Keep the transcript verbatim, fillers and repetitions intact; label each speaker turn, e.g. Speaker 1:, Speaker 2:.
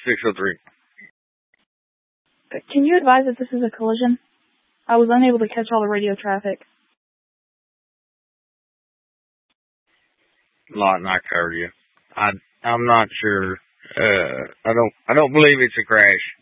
Speaker 1: six oh three.
Speaker 2: Can you advise if this is a collision? I was unable to catch all the radio traffic.
Speaker 1: Lawton, I covered you. I, I'm not sure. Uh, I don't, I don't believe it's a crash.